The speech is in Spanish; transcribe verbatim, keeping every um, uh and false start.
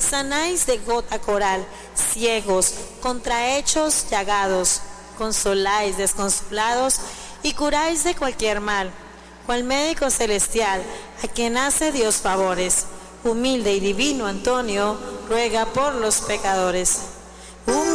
sanáis de gota coral, ciegos, contrahechos, llagados, consoláis desconsolados y curáis de cualquier mal, cual médico celestial, a quien hace Dios favores. Humilde y divino Antonio, ruega por los pecadores. Humilde